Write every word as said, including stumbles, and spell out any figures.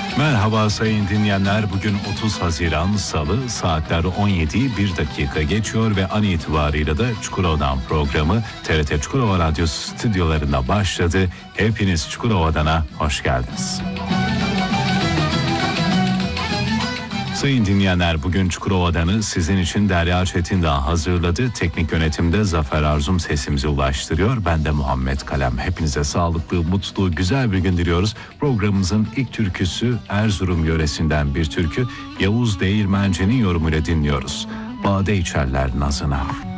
Merhaba sayın dinleyenler. Bugün otuz Haziran Salı, saatler on yediyi bir dakika geçiyor ve an itibariyle de Çukurova'dan programı T R T Çukurova Radyosu stüdyolarında başladı. Hepiniz Çukurova'dan'a hoş geldiniz. Sayın dinleyenler, bugün Çukurova'dan'ı sizin için Derya Çetindağ hazırladı. Teknik yönetimde Zafer Arzum sesimizi ulaştırıyor. Ben de Muhammed Kalem. Hepinize sağlıklı, mutlu, güzel bir gün diliyoruz. Programımızın ilk türküsü Erzurum yöresinden bir türkü. Yavuz Değirmenci'nin yorumuyla dinliyoruz. Bade içerler nazına.